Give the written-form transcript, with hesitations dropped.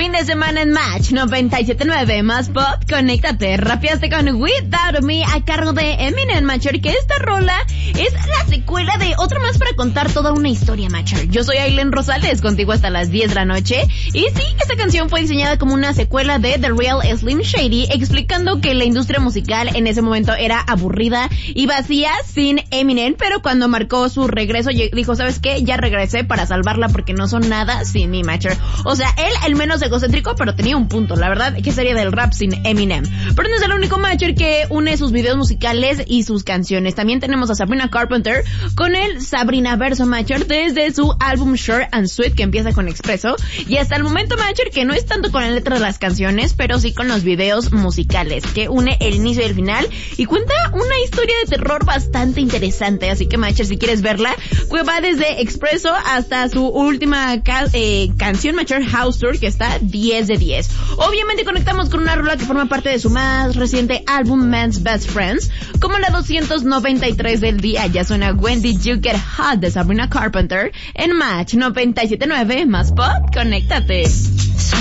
fin de semana en Match 97.9 más pop. Conéctate, rapeaste con Without Me a cargo de Eminem, Matcher, que esta rola es la secuela de otro más para contar toda una historia, Matcher. Yo soy Aileen Rosales, contigo hasta las 10 de la noche. Y sí, esta canción fue diseñada como una secuela de The Real Slim Shady, explicando que la industria musical en ese momento era aburrida y vacía sin Eminem, pero cuando marcó su regreso dijo, ¿sabes qué? Ya regresé para salvarla porque no son nada sin mi, Matcher. O sea, él el menos egocéntrico, pero tenía un punto, la verdad, ¿qué sería del rap sin Eminem? Pero no es el único Matcher que une sus videos musicales y sus canciones. También tenemos a Sabrina Carpenter con el Sabrina Verso, Matcher, desde su álbum Short and Sweet, que empieza con Expreso, y hasta el momento, Matcher, que no es tanto con la letra de las canciones, pero sí con los videos musicales, que une el inicio y el final, y cuenta una historia de terror bastante interesante. Así que, Matcher, si quieres verla, pues va desde Expreso hasta su última canción, Matcher, House Tour, que está 10 de 10. Obviamente conectamos con una rola que forma parte de su más reciente álbum, Man's Best Friends, como la 293 del día. Ya suena When Did You Get Hot de Sabrina Carpenter en Match 97.9 más pop. Conéctate.